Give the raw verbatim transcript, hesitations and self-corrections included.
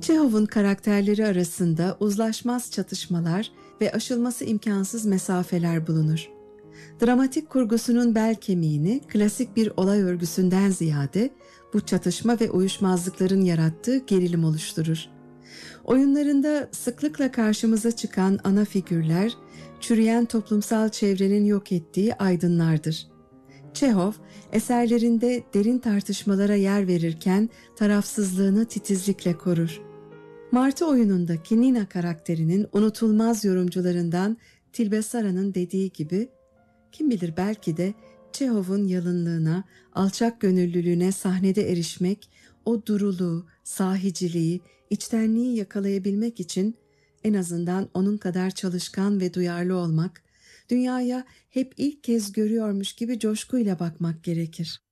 Çehov'un karakterleri arasında uzlaşmaz çatışmalar ve aşılması imkansız mesafeler bulunur. Dramatik kurgusunun bel kemiğini klasik bir olay örgüsünden ziyade bu çatışma ve uyuşmazlıkların yarattığı gerilim oluşturur. Oyunlarında sıklıkla karşımıza çıkan ana figürler, çürüyen toplumsal çevrenin yok ettiği aydınlardır. Çehov, eserlerinde derin tartışmalara yer verirken tarafsızlığını titizlikle korur. Martı oyunundaki Nina karakterinin unutulmaz yorumcularından Tilbe Sara'nın dediği gibi, kim bilir belki de Çehov'un yalınlığına, alçak gönüllülüğüne sahnede erişmek, o duruluğu, sahiciliği, içtenliği yakalayabilmek için en azından onun kadar çalışkan ve duyarlı olmak, dünyaya hep ilk kez görüyormuş gibi coşkuyla bakmak gerekir.